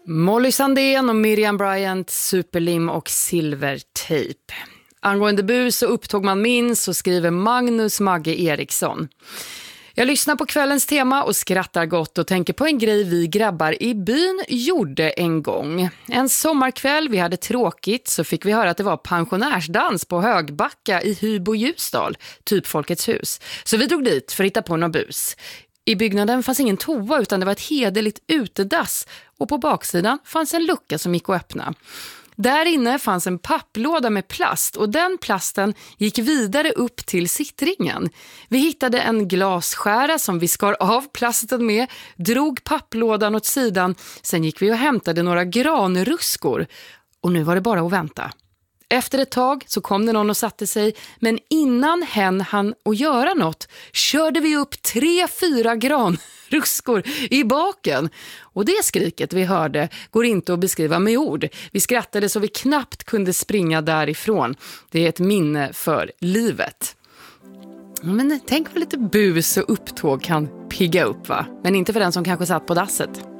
Molly Sandén och Miriam Bryant, Superlim och Silvertejp. Angående bus så upptåg man minns och skriver Magnus Magge Eriksson. Jag lyssnar på kvällens tema och skrattar gott och tänker på en grej vi grabbar i byn gjorde en gång. En sommarkväll, vi hade tråkigt, så fick vi höra att det var pensionärsdans på Högbacka i Hybo Ljusdal, typ Folkets hus. Så vi drog dit för att hitta på någon bus. I byggnaden fanns ingen toa utan det var ett hederligt utedass och på baksidan fanns en lucka som gick att öppna. Där inne fanns en papplåda med plast och den plasten gick vidare upp till sittringen. Vi hittade en glasskära som vi skar av plasten med, drog papplådan åt sidan, sen gick vi och hämtade några granruskor och nu var det bara att vänta. Efter ett tag så kom det någon och satte sig, men innan hen hann att göra något körde vi upp 3-4 granruskor i baken. Och det skriket vi hörde går inte att beskriva med ord. Vi skrattade så vi knappt kunde springa därifrån. Det är ett minne för livet. Men tänk vad lite bus och upptåg kan pigga upp, va? Men inte för den som kanske satt på dasset.